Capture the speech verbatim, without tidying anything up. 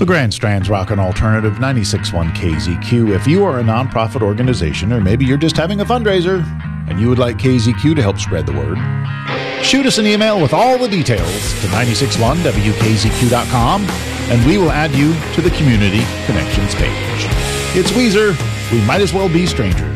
The Grand Strand's Rockin' Alternative ninety-six point one K Z Q. If you are a nonprofit organization, or maybe you're just having a fundraiser and you would like K Z Q to help spread the word, shoot us an email with all the details to nine six one W K Z Q dot com and we will add you to the Community Connections page. It's Weezer. We might as well be strangers.